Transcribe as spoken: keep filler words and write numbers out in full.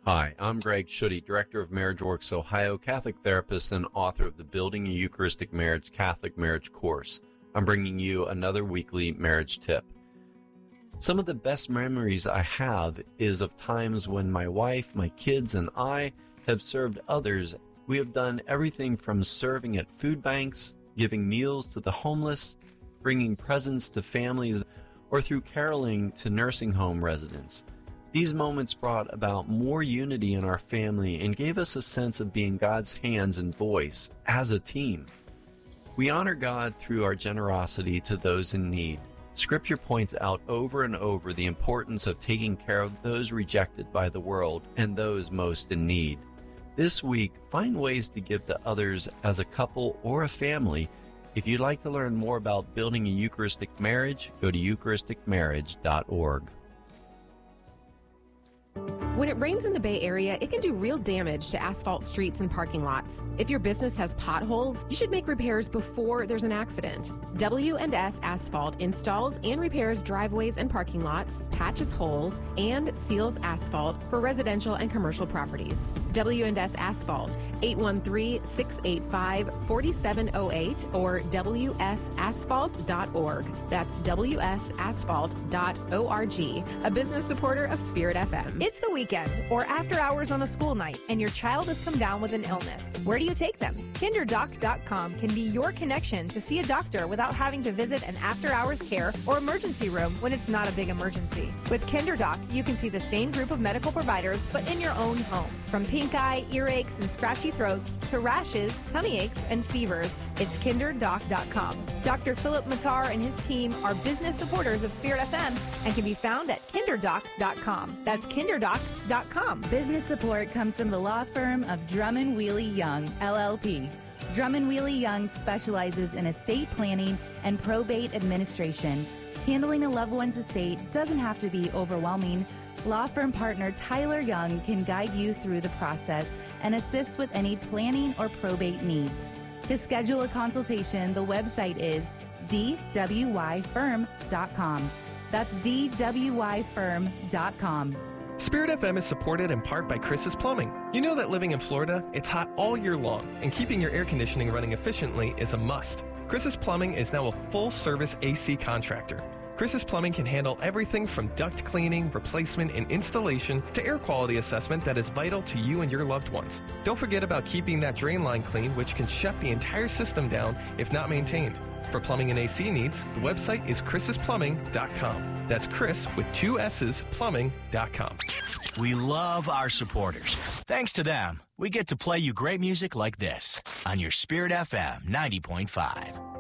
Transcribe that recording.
Hi, I'm Greg Schutte, Director of MarriageWorks Ohio, Catholic therapist and author of the Building a Eucharistic Marriage Catholic Marriage course. I'm bringing you another weekly marriage tip. Some of the best memories I have is of times when my wife, my kids, and I have served others. We have done everything from serving at food banks, giving meals to the homeless, bringing presents to families, or through caroling to nursing home residents. These moments brought about more unity in our family and gave us a sense of being God's hands and voice as a team. We honor God through our generosity to those in need. Scripture points out over and over the importance of taking care of those rejected by the world and those most in need. This week, find ways to give to others as a couple or a family. If you'd like to learn more about building a Eucharistic marriage, go to eucharistic marriage dot org. When it rains in the Bay Area, it can do real damage to asphalt streets and parking lots. If your business has potholes, you should make repairs before there's an accident. W and S Asphalt installs and repairs driveways and parking lots, patches holes, and seals asphalt for residential and commercial properties. W and S Asphalt, eight one three, six eight five, four seven zero eight or w s asphalt dot org. That's w s asphalt dot org, a business supporter of Spirit F M. It's the weekend or after hours on a school night and your child has come down with an illness. Where do you take them? kinder doc dot com can be your connection to see a doctor without having to visit an after-hours care or emergency room when it's not a big emergency. With KinderDoc, you can see the same group of medical providers but in your own home. From pink eye, earaches, and scratchy throats to rashes, tummy aches, and fevers, it's kinder doc dot com. Doctor Philip Matar and his team are business supporters of Spirit F M and can be found at kinder doc dot com. That's kinder doc dot com. Business support comes from the law firm of Drummond Wheely Young, L L P. Drummond Wheely Young specializes in estate planning and probate administration. Handling a loved one's estate doesn't have to be overwhelming. Law firm partner Tyler Young can guide you through the process and assist with any planning or probate needs. To schedule a consultation, the website is d w y firm dot com. That's d w y firm dot com. Spirit F M is supported in part by Chris's Plumbing. You know that living in Florida, it's hot all year long, and keeping your air conditioning running efficiently is a must. Chris's Plumbing is now a full-service A C contractor. Chris's Plumbing can handle everything from duct cleaning, replacement, and installation to air quality assessment that is vital to you and your loved ones. Don't forget about keeping that drain line clean, which can shut the entire system down if not maintained. For plumbing and A C needs, the website is chris's plumbing dot com. That's Chris with two S's, plumbing dot com. We love our supporters. Thanks to them, we get to play you great music like this on your Spirit F M ninety point five.